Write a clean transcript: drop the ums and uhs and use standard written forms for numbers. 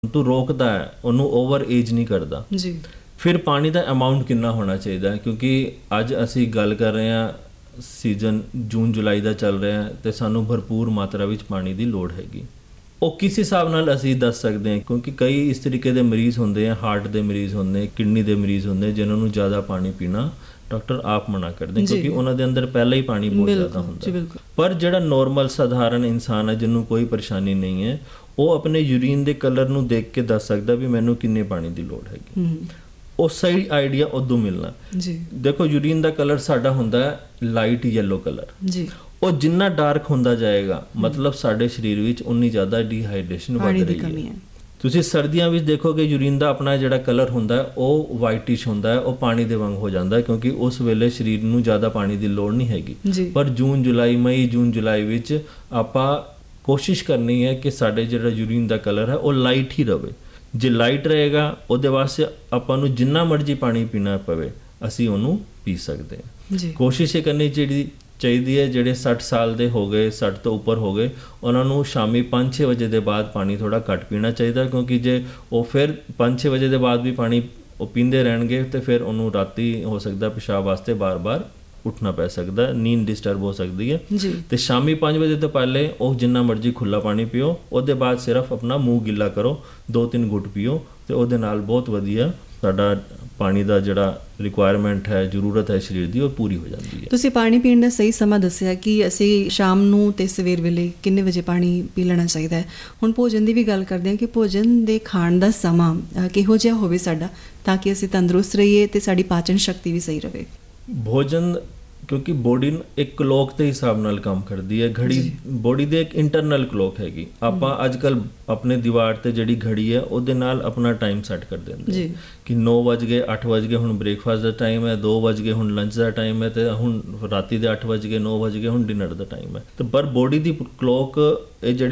ਤੋਂ ਰੋਕਦਾ ਹੈ, ਉਹਨੂੰ ਓਵਰ ਏਜ ਨਹੀਂ ਕਰਦਾ ਜੀ। ਫਿਰ ਪਾਣੀ ਦਾ ਅਮਾਊਂਟ ਕਿੰਨਾ ਹੋਣਾ ਚਾਹੀਦਾ ਹੈ, ਕਿਉਂਕਿ ਅੱਜ ਅਸੀਂ ਗੱਲ ਕਰ ਰਹੇ ਹਾਂ ਸੀਜ਼ਨ ਜੂਨ ਜੁਲਾਈ ਦਾ ਚੱਲ ਰਿਹਾ ਅਤੇ ਸਾਨੂੰ ਭਰਪੂਰ ਮਾਤਰਾ ਵਿੱਚ ਪਾਣੀ ਦੀ ਲੋੜ ਹੈਗੀ। ਉਹ ਕਿਸ ਹਿਸਾਬ ਨਾਲ ਅਸੀਂ ਦੱਸ ਸਕਦੇ ਹਾਂ, ਕਿਉਂਕਿ ਕਈ ਇਸ ਤਰੀਕੇ ਦੇ ਮਰੀਜ਼ ਹੁੰਦੇ ਆ, ਹਾਰਟ ਦੇ ਮਰੀਜ਼ ਹੁੰਦੇ, ਕਿਡਨੀ ਦੇ ਮਰੀਜ਼ ਹੁੰਦੇ, ਜਿਨ੍ਹਾਂ ਨੂੰ ਜ਼ਿਆਦਾ ਪਾਣੀ ਪੀਣਾ ਡਾਕਟਰ ਆਪ ਮਨਾ ਕਰਦੇ, ਕਿਉਂਕਿ ਉਹਨਾਂ ਦੇ ਅੰਦਰ ਪਹਿਲਾਂ ਹੀ ਪਾਣੀ ਬਹੁਤ ਜ਼ਿਆਦਾ ਹੁੰਦਾ। ਪਰ ਜਿਹੜਾ ਨੋਰਮਲ ਸਧਾਰਨ ਇਨਸਾਨ ਹੈ, ਜਿਹਨੂੰ ਕੋਈ ਪਰੇਸ਼ਾਨੀ ਨਹੀਂ ਹੈ, ਉਹ ਆਪਣੇ ਯੂਰੀਨ ਦੇ ਕਲਰ ਨੂੰ ਦੇਖ ਕੇ ਦੱਸ ਸਕਦਾ ਵੀ ਮੈਨੂੰ ਕਿੰਨੇ ਪਾਣੀ ਦੀ ਲੋੜ ਹੈਗੀ। ਉਹ ਸਹੀ ਆਈਡੀਆ ਉਦੋਂ ਮਿਲਣਾ ਜੀ। ਦੇਖੋ ਯੂਰੀਨ ਦਾ ਕਲਰ ਸਾਡਾ ਹੁੰਦਾ ਹੈ ਲਾਈਟ ਯੈਲੋ ਕਲਰ ਜੀ। ਉਹ ਜਿੰਨਾ ਡਾਰਕ ਹੁੰਦਾ ਜਾਏਗਾ ਮਤਲਬ ਸਾਡੇ ਸਰੀਰ ਵਿੱਚ ਉਨੀ ਜ਼ਿਆਦਾ ਡੀਹਾਈਡਰੇਸ਼ਨ ਵੱਧ ਰਹੀ ਹੈ। ਤੁਸੀਂ ਸਰਦੀਆਂ ਵਿੱਚ ਦੇਖੋਗੇ ਯੂਰੀਨ ਦਾ ਆਪਣਾ ਜਿਹੜਾ ਕਲਰ ਹੁੰਦਾ ਹੈ ਉਹ ਵਾਈਟਿਸ਼ ਹੁੰਦਾ ਹੈ, ਉਹ ਪਾਣੀ ਦੇ ਵਾਂਗ ਹੋ ਜਾਂਦਾ ਹੈ, ਕਿਉਂਕਿ ਉਸ ਵੇਲੇ ਸਰੀਰ ਨੂੰ ਜ਼ਿਆਦਾ ਪਾਣੀ ਦੀ ਲੋੜ ਨਹੀਂ ਹੈਗੀ। ਪਰ ਜੂਨ ਜੁਲਾਈ ਵਿੱਚ ਆਪਾਂ ਕੋਸ਼ਿਸ਼ ਕਰਨੀ ਹੈ ਕਿ ਸਾਡੇ ਜਿਹੜਾ ਯੂਰੀਨ ਦਾ ਕਲਰ ਹੈ ਉਹ ਲਾਈਟ ਹੀ ਰਹੇ। ਜੇ ਲਾਈਟ ਰਹੇਗਾ ਉਹਦੇ ਵਾਸਤੇ ਆਪਾਂ ਨੂੰ ਜਿੰਨਾ ਮਰਜ਼ੀ ਪਾਣੀ ਪੀਣਾ ਪਵੇ ਅਸੀਂ ਉਹਨੂੰ ਪੀ ਸਕਦੇ ਹਾਂ। ਕੋਸ਼ਿਸ਼ ਇਹ ਕਰਨੀ ਚਾਹੀਦੀ ਹੈ ਜਿਹੜੇ 60 ਸਾਲ ਦੇ ਹੋ ਗਏ, 60 ਤੋਂ ਉੱਪਰ ਹੋ ਗਏ, ਉਹਨਾਂ ਨੂੰ ਸ਼ਾਮੀ 5-6 ਵਜੇ ਦੇ ਬਾਅਦ ਪਾਣੀ ਥੋੜ੍ਹਾ ਘੱਟ ਪੀਣਾ ਚਾਹੀਦਾ, ਕਿਉਂਕਿ ਜੇ ਉਹ ਫਿਰ 5-6 ਵਜੇ ਦੇ ਬਾਅਦ ਵੀ ਪਾਣੀ ਉਹ ਪੀਂਦੇ ਰਹਿਣਗੇ ਤੇ ਫਿਰ ਉਹਨੂੰ ਰਾਤੀ ਹੋ ਸਕਦਾ ਪਿਸ਼ਾਬ ਵਾਸਤੇ ਬਾਰ-ਬਾਰ ਉੱਠਣਾ ਪੈ ਸਕਦਾ, ਨੀਂਦ ਡਿਸਟਰਬ ਹੋ ਸਕਦੀ ਹੈ। ਤੇ ਸ਼ਾਮੀ 5 ਵਜੇ ਤੋਂ ਪਹਿਲੇ ਉਹ ਜਿੰਨਾ ਮਰਜ਼ੀ ਖੁੱਲਾ ਪਾਣੀ ਪੀਓ, ਉਹਦੇ ਬਾਅਦ ਸਿਰਫ ਆਪਣਾ ਮੂੰਹ ਗਿੱਲਾ ਕਰੋ, 2-3 ਘੁੱਟ ਪੀਓ ਤੇ ਉਹਦੇ ਨਾਲ ਬਹੁਤ ਵਧੀਆ ਸਾਡਾ ਪਾਣੀ ਦਾ ਜਿਹੜਾ ਰਿਕੁਆਇਰਮੈਂਟ ਹੈ, ਜ਼ਰੂਰਤ ਹੈ ਸਰੀਰ ਦੀ, ਉਹ ਪੂਰੀ ਹੋ ਜਾਂਦੀ ਹੈ। ਤੁਸੀਂ ਪਾਣੀ ਪੀਣ ਦਾ ਸਹੀ ਸਮਾਂ ਦੱਸਿਆ ਕਿ ਅਸੀਂ ਸ਼ਾਮ ਨੂੰ ਤੇ ਸਵੇਰ ਵੇਲੇ ਕਿੰਨੇ ਵਜੇ ਪਾਣੀ ਪੀ ਲੈਣਾ ਚਾਹੀਦਾ ਹੈ। ਹੁਣ ਭੋਜਨ ਦੀ ਵੀ ਗੱਲ ਕਰਦੇ ਹਾਂ ਕਿ ਭੋਜਨ ਦੇ ਖਾਣ ਦਾ ਸਮਾਂ ਕਿਹੋ ਜਿਹਾ ਹੋਵੇ ਸਾਡਾ, ਤਾਂ ਕਿ ਅਸੀਂ ਤੰਦਰੁਸਤ ਰਹੀਏ ਤੇ ਸਾਡੀ ਪਾਚਨ ਸ਼ਕਤੀ ਵੀ ਸਹੀ ਰਹੇ। ਭੋਜਨ ਕਿਉਂਕਿ ਬੋਡੀ ਇੱਕ ਕਲੋਕ ਦੇ ਹਿਸਾਬ ਨਾਲ ਕੰਮ ਕਰਦੀ ਹੈ, ਘੜੀ ਬੋਡੀ ਦੇ ਇੱਕ ਇੰਟਰਨਲ ਕਲੋਕ ਹੈਗੀ। ਆਪਾਂ ਅੱਜ ਕੱਲ੍ਹ ਆਪਣੇ ਦੀਵਾਰ ਤੇ ਜਿਹੜੀ ਘੜੀ ਹੈ ਉਹਦੇ ਨਾਲ ਆਪਣਾ ਟਾਈਮ ਸੈੱਟ ਕਰ ਦਿੰਦੇ ਕਿ 9 ਵਜ ਗਏ, 8 ਵਜ ਗਏ, ਹੁਣ ਬ੍ਰੇਕਫਾਸਟ ਦਾ ਟਾਈਮ ਹੈ, 2 ਵਜ ਗਏ ਹੁਣ ਲੰਚ ਦਾ ਟਾਈਮ ਹੈ, ਤੇ ਹੁਣ ਰਾਤੀ ਦੇ 8 ਵਜ ਗਏ, 9 ਵਜ ਗਏ ਹੁਣ ਡਿਨਰ ਦਾ ਟਾਈਮ ਹੈ। ਤੇ ਪਰ ਬੋਡੀ ਦੀ ਕਲੋਕ ਇਹ ਜਿਹੜੀ